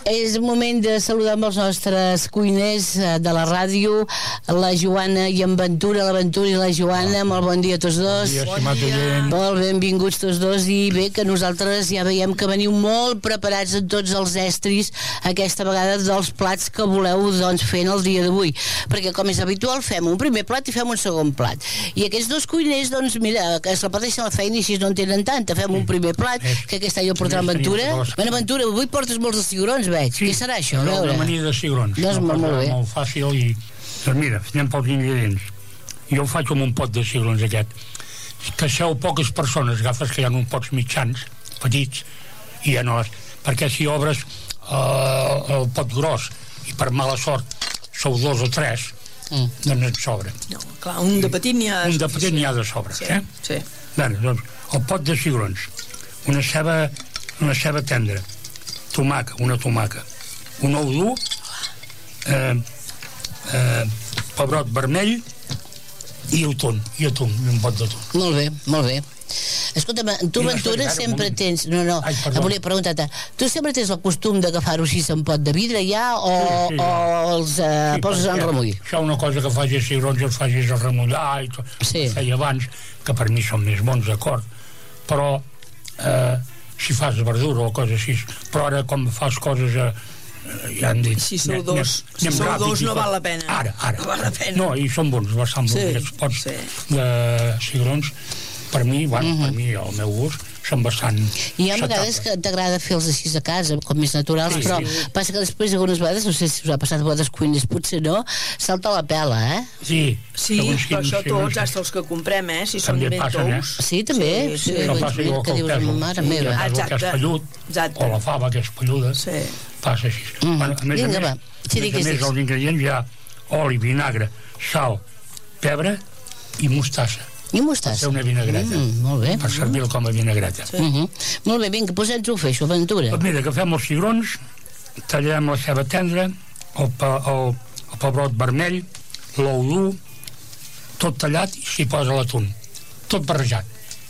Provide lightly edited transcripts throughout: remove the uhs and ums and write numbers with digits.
És un moment de saludar amb els nostres cuiners de la ràdio, la Joana i en Ventura, la Ventura i la Joana. Molt bon dia a tots dos. Bon dia. Molt benvinguts tots dos. I bé, que nosaltres ja veiem que veniu molt preparats en tots els estris aquesta vegada dels plats que voleu doncs fer el dia d'avui, perquè com és habitual fem un primer plat i fem un segon plat, i aquests dos cuiners doncs mira, que es reparteixen la feina i així no en tenen tanta. Fem un primer plat, que aquest any el portarà en Ventura. Bueno, Ventura, avui portes molts de cigrons, veig. Què serà això? Una amanida de cigrons. Doncs molt bé. Molt fàcil i... Doncs mira, anem pels ingredients. Jo ho faig com un pot de cigrons aquest. Que sou poques persones, agafes que hi ha uns pots mitjans, petits, i ja no... Perquè si obres el pot gros i per mala sort sou 2 o 3, doncs et sobra. No, clar, un de petit n'hi ha... Un de petit n'hi ha de sobre, Sí. Bé, doncs, el pot de cigrons, una ceba tendra, una tomaca, un ou dur, pebrot vermell i un pot de tun. Molt bé, molt bé. Escolta'm, tu, Ventura, sempre tens... No, volia preguntar-te. Tu sempre tens el costum d'agafar-ho així en pot de vidre ja o els poses en remull? Això una cosa que facis cigrons el facis a remullar i tot. Feia abans, que per mi són més bons, d'acord, però si fas verdura o coses així, però ara com fas coses ja han dit... Si sou dos no val la pena. Ara. No val la pena. No, i són bons, bastant bons aquests pots de cigrons. Per mi, el meu gust, són bastant... I hi ha vegades que t'agrada fer-los així a casa, com més naturals, però passa que després, algunes vegades, no sé si us ha passat a vosaltres cuines, potser no, salta la pela, Sí, però això tots, hasta els que comprem, si són ben tous. Sí, també. Això passa igual que el pèsol. Que és pellut, o la fava, que és pelluda, passa així. A més a més, els ingredients hi ha oli, vinagre, sal, pebre i mostassa. I mostassa. Per fer una vinagreta. Molt bé. Per servir-la com a vinagreta. Molt bé, vinga, posem-nos-ho a fer, això, Ventura. Doncs mira, agafem els cigrons, tallem la ceba tendra, el pebrot vermell, l'ou dur, tot tallat i s'hi posa l'atún. Tot barrejat.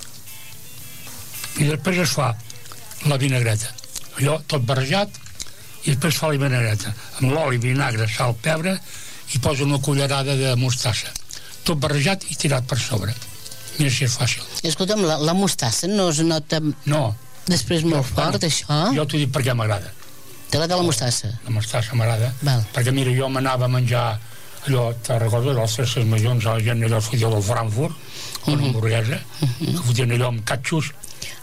I després es fa la vinagreta. Allò, tot barrejat, i després fa la vinagreta. Amb l'oli, vinagre, sal, pebre, i posa una cullerada de mostassa. Tot barrejat i tirat per sobre. Mira si és fàcil. Escolta'm, la mostassa no es nota després molt fort, això? Jo t'ho dic perquè m'agrada. T'agrada la mostassa? La mostassa m'agrada. Perquè mira, jo m'anava a menjar allò, te'n recordes, als Festes Majors, a la gent allò fotia del Frankfurt, una hamburguesa, que fotien allò amb catxos,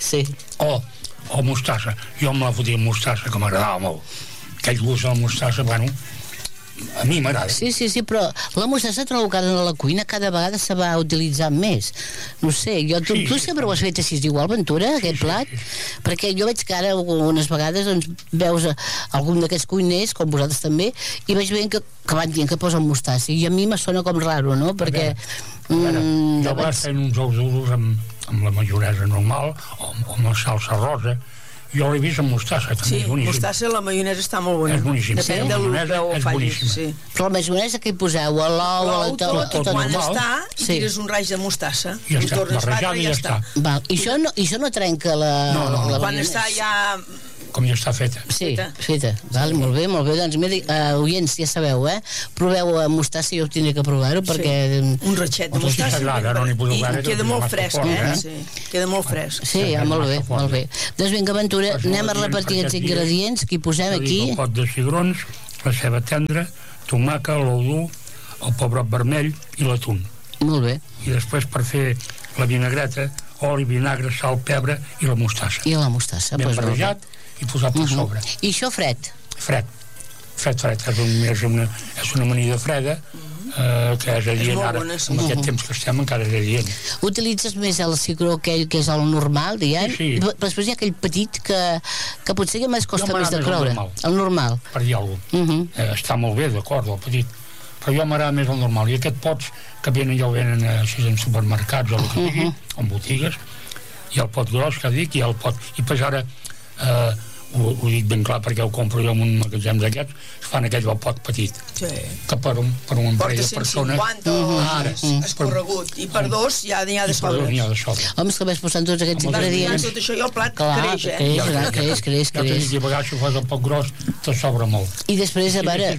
o mostassa. Jo me la fotia amb mostassa, que m'agradava molt. Aquell gust de la mostassa, bueno, a mi m'agrada. Sí, però la mostassa trobo que ara a la cuina cada vegada se va utilitzant més. No sé, tu sempre ho has fet així igual, Ventura, aquest plat? Perquè jo veig que ara unes vegades doncs, veus algun d'aquests cuiners, com vosaltres també, i veig ben que van dient que posen mostassa, i a mi me sona com raro, no? Perquè... Jo vaig fent uns ous durs amb la maionesa normal o amb la salsa rosa. Jo l'he vist amb mostassa, també és boníssim. Mostassa, la maionesa està molt bona. És boníssim. Depèn de l'olor que ho facis. Però la maionesa que hi poseu? L'ou, tot quan està, tires un raig de mostassa i tornes a batre i ja està. I això no trenca la maionesa? Quan està ja... Com ja està feta. Sí, feta. Molt bé. Doncs mira, oients, ja sabeu, proveu mostassa, jo tinc que provar-ho, perquè... Un ratxet de mostassa. I queda molt fresc, Queda molt fresc. Sí, molt bé. Doncs vinga, Ventura, anem a repartir aquests ingredients que hi posem aquí. El pot de cigrons, la ceba tendra, tomaca, l'ou dur, el pebrot vermell i l'atún. Molt bé. I després, per fer la vinagreta, oli, vinagre, sal, pebre i la mostassa. Ben barrejat i posat per sobre. I això fred? Fred. És una amanida freda, que és adient ara, amb aquest temps que estem encara és adient. Utilitzes més el cigró aquell que és el normal, diguem? Sí. Però després hi ha aquell petit que potser que més costa més de creure. El normal. Per dir alguna cosa. Està molt bé, d'acord, el petit. Però jo m'agrada més el normal. I aquests pots que ja ho venen així en supermercats o el que sigui, en botigues, i el pot gros, que dic, i el pot... I després ara ho dic ben clar perquè ho compro jo en un magatzem d'aquests, es fan aquell del pot petit, que per un parell de persones... Porta 150 escorregut, i per dos ja n'hi ha de sobres. Home, és que vas posant tots aquests ingredients... Tot això i el plat creix, creix. Ja t'he dit, a vegades si ho fas un poc gros, te sobra molt. I després, a veure...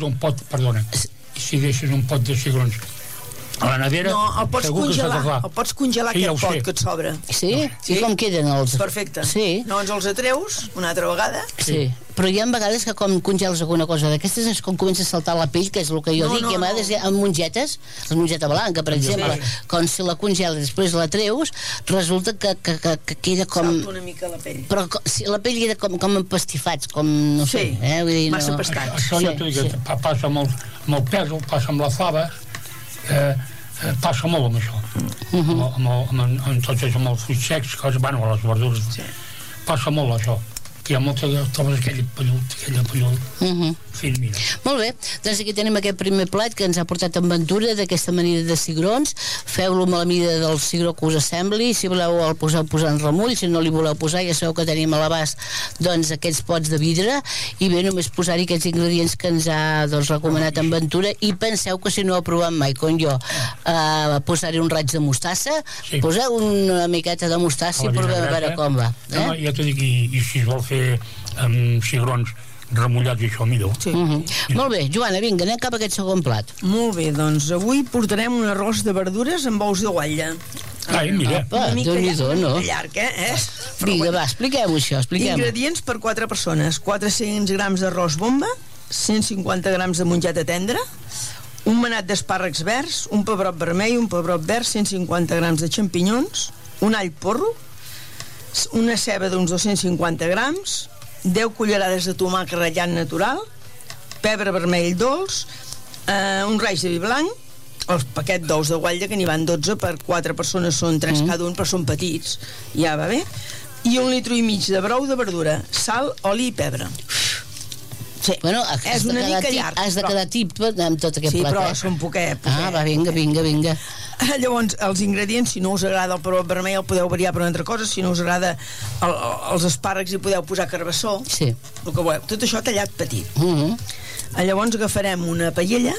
Si deixes un pot de cigrons a la nevera, no, el pots congelar sí, aquest pot que et sobra. Sí? I com queden els... Perfecte. Sí. Llavors els atreus una altra vegada. Sí. Però hi ha vegades que com congeles alguna cosa d'aquestes és com comença a saltar la pell, que és el que jo dic, i a vegades amb mongetes, la mongeta blanca, per exemple, com si la congeles i després la treus, resulta que queda com... Salta una mica la pell. Però si la pell queda com empastifats, com, no sé... Vull dir, massa pastats. Això ja t'ho dic, passa amb el pèsol, passa amb la fava, passa molt amb això, amb tots els fruits secs, a les verdures, passa molt això, que hi ha molta de trobes aquella pellut fil, mira. Molt bé, doncs aquí tenim aquest primer plat que ens ha portat en Ventura d'aquesta manera de cigrons. Feu-lo amb la mida del cigró que us sembli, si voleu el posar en remull, si no li voleu posar ja sabeu que tenim a l'abast doncs aquests pots de vidre, i bé, només posar-hi aquests ingredients que ens ha recomanat en Ventura, i penseu que si no ho heu provat mai com jo, posar-hi un raig de mostassa, poseu una miqueta de mostassa i provem a veure com va. Ja t'ho dic, i si es vol fer amb cigrons remullats i això millor. Molt bé, Joana, vinga, anem cap a aquest segon plat. Molt bé, doncs avui portarem un arròs de verdures amb ous de guatlla. Ai, mira. Una mica llarg, Vinga, va, expliquem-ho això, Ingredients per 4 persones: 400 grams d'arròs bomba, 150 grams de mongeta tendra, un manat d'espàrrecs verds, un pebrot vermell, un pebrot verd, 150 grams de xampinyons, un all porro, una ceba d'uns 250 grams, 10 cullerades de tomàquet ratllat natural, pebre vermell dolç, un raig de vi blanc, el paquet d'ous de guatlla, que n'hi van 12 per 4 persones, són 3 cada un, però són petits, ja va bé, i 1,5 litres de brou de verdura, sal, oli i pebre. Bueno, és una mica llarg. Has de quedar tip amb tot aquest plat. Sí, però són poquet. Va, vinga. Llavors, els ingredients, si no us agrada el pebrot vermell, el podeu variar per una altra cosa. Si no us agrada els espàrrecs, hi podeu posar carbassó. Sí. El que voleu. Tot això tallat petit. Llavors agafarem una paella,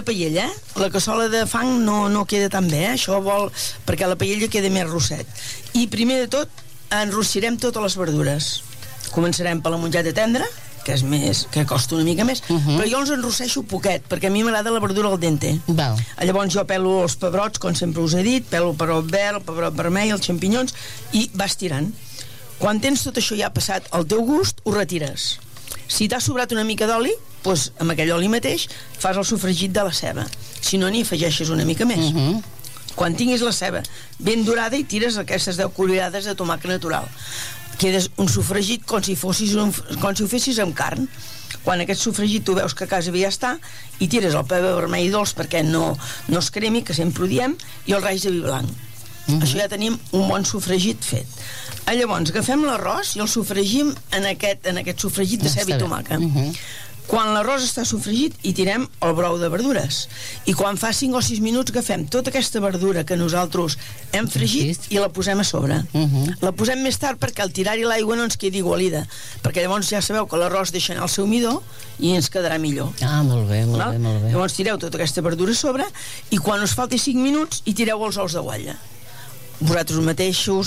la cassola de fang no queda tan bé, això vol, perquè la paella queda més rosset. I primer de tot enrossirem totes les verdures. Començarem per la mongeta tendra, que costa una mica més, però jo els enrosseixo poquet, perquè a mi m'agrada la verdura al dente. Llavors jo pelo els pebrots, com sempre us he dit, pelo el pebrot verd, el pebrot vermell, els xampinyons, i vas tirant. Quan tens tot això ja passat al teu gust, ho retires. Si t'ha sobrat una mica d'oli, doncs amb aquell oli mateix fas el sofregit de la ceba. Si no, n'hi afegeixes una mica més. Quan tinguis la ceba ben dorada, i tires aquestes 10 cullerades de tomàquet natural. Quedes un sofregit com si ho fessis amb carn. Quan aquest sofregit tu veus que a casa ja està, i tires el pebre vermell dolç perquè no es cremi, que sempre ho diem, i el raig de vi blanc. Això ja tenim un bon sofregit fet. Llavors agafem l'arròs i el sofregim en aquest sofregit de ceba i tomàquet. Quan l'arròs està sofregit, hi tirem el brou de verdures, i quan fa 5 o 6 minuts agafem tota aquesta verdura que nosaltres hem fregit i la posem a sobre. La posem més tard perquè al tirar-hi l'aigua no ens quedi igualida, perquè llavors ja sabeu que l'arròs deixa anar el seu midó i ens quedarà millor. Molt bé. Llavors tireu tota aquesta verdura a sobre, i quan us falti 5 minuts hi tireu els ous de guatlla. Vosaltres mateixos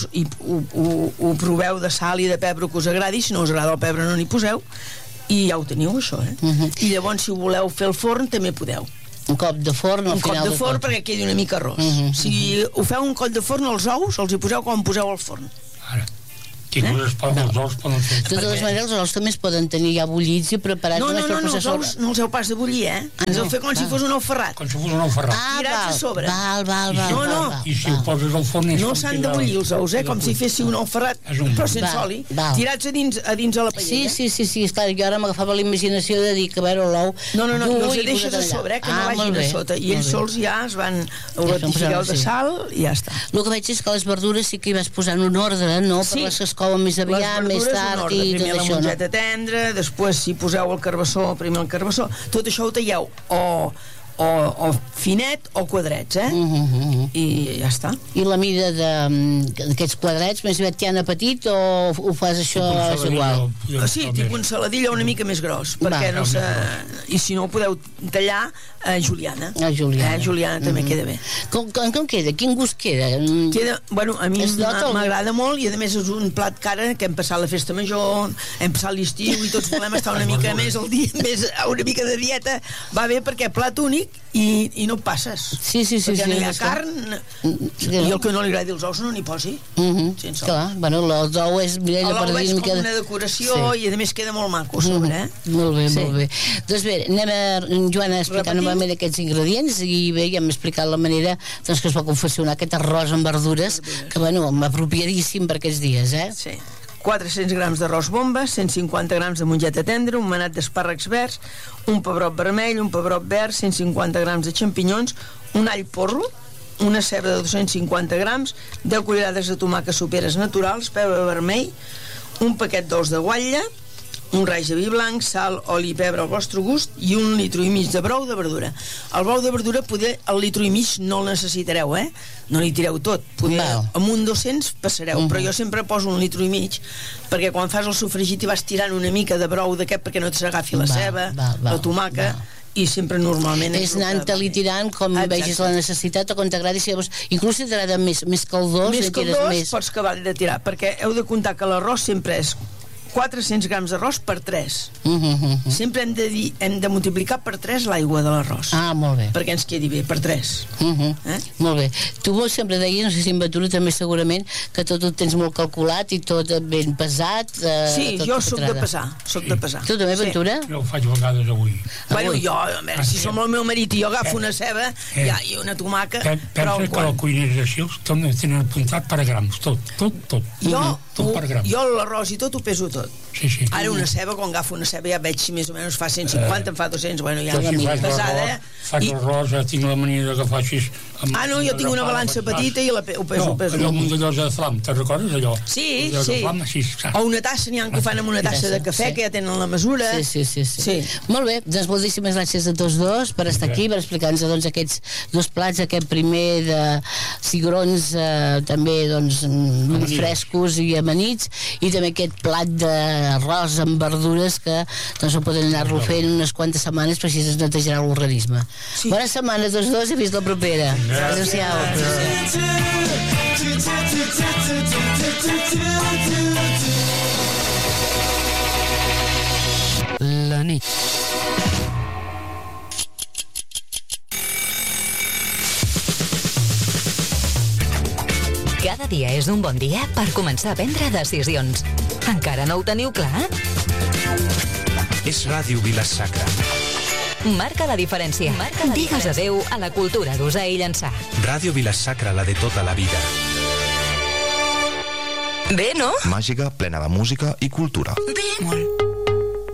ho proveu de sal i de pebre que us agradi. Si no us agrada el pebre no n'hi poseu, i ja ho teniu, això, I llavors, si voleu fer el forn, també podeu. Un cop de forn al final del forn. Perquè quedi una mica arròs. Si ho feu un cop de forn, els ous els hi poseu quan poseu al forn. Ara. Els ous poden fer. De totes maneres, els ous també es poden tenir ja bullits i preparats. No, els ous no els heu pas de bullir, ens heu fet com si fos un ou ferrat. Com si fos un ou ferrat. Tirats a sobre. I si ho poses al forn... No s'han de bullir els ous, com si fessi un ou ferrat, però sense oli. Tirats a dins a la paella. Sí, esclar, jo ara m'agafava la imaginació de dir que a veure l'ou... No, i els deixes a sobre, que no vagin a sota. I ells sols ja es van... Ho ratifiqueu de sal i ja està. El que veig és que les verdures sí que hi vas posant un ordre, no? Per les que es couen més aviat, més tard i tot això. Primer la mongeta tendra, després si poseu el carbassó, primer el carbassó. Tot això ho talleu o o finet o quadrets, i ja està. I la mida d'aquests quadrats, més aviat t'hi han petit o ho fas això igual? Sí, tipus ensaladilla una mica més gros, perquè no se... I si no ho podeu tallar a juliana. Juliana també queda bé. Com queda? Quin gust queda? Bueno, a mi m'agrada molt, i a més és un plat cara que hem passat la festa major, hem passat l'estiu i tots volem estar una mica més al dia, més una mica de dieta. Va bé perquè plat únic i no et passes. Sí. Perquè no hi ha carn, i el que no li agradi els ous no n'hi posi. Clar, bueno, l'ou és... L'ou veig com una decoració i a més queda molt maco a sobre, Molt bé. Doncs bé, anem a Joana a explicar novament aquests ingredients, i bé, ja hem explicat la manera que es va confeccionar aquest arròs amb verdures, que bueno, apropiadíssim per aquests dies, Sí. 400 grams d'arròs bomba, 150 grams de mongeta tendra, un manat d'espàrrecs verds, un pebrot vermell, un pebrot verd, 150 grams de xampinyons, un all porro, una ceba de 250 grams, 10 cullerades de tomàquet soperes naturals, pebre vermell, un paquet d'ous de guatlla, un raig de vi blanc, sal, oli i pebre al vostre gust, i 1,5 litres de brou de verdura. El brou de verdura, poder, el 1,5 litres no el necessitareu, no li tireu tot, poder, amb un 200 passareu, però jo sempre poso 1,5 litres, perquè quan fas el sofregit hi vas tirant una mica de brou d'aquest perquè no s'agafi la ceba, la tomaca, i sempre normalment és anant-li tirant com vegis la necessitat o com t'agradi, inclús si t'agrada més caldós, pots acabar de tirar, perquè heu de comptar que l'arròs sempre és 400 grams d'arròs per 3. Sempre hem de multiplicar per 3 l'aigua de l'arròs. Molt bé. Perquè ens quedi bé, per 3. Molt bé. Tu sempre deies, no sé si en Ventura també segurament, que tot ho tens molt calculat i tot ben pesat. Sí, jo soc de pesar. Tu també, Ventura? Jo ho faig vegades avui. Bueno, jo, si som el meu marit i jo agafo una ceba i una tomaca... Pensa que el cuiner és així, tenen apuntat per grams, tot. Jo l'arròs i tot ho peso tot. Ara una ceba, quan agafo una ceba ja veig si més o menys fa 150, em fa 200, bueno, ja és pesada. Faig l'arròs, tinc la mania d'agafar així... no, jo tinc una balança petita i ho peso. Allò amb un d'allòs de flam, te'n recordes allò? Sí. O una tassa, n'hi ha que ho fan amb una tassa de cafè, que ja tenen la mesura. Sí. Molt bé, doncs moltíssimes gràcies a tots dos per estar aquí, per explicar-nos aquests dos plats, aquest primer de cigrons també frescos i amanits, i també aquest plat d'arròs amb verdures que ho poden anar-lo fent unes quantes setmanes, però així es netejarà l'organisme. Bona setmana a tots dos i fins la propera. Adéu-siau. La nit. Cada dia és un bon dia per començar a prendre decisions. Encara no ho teniu clar? És Ràdio Vila-sacra. Marca la diferència. Digues adeu a la cultura d'usar i llançar. Ràdio Vila-sacra, la de tota la vida. Bé, no? Màgica, plena de música i cultura. Bé, molt.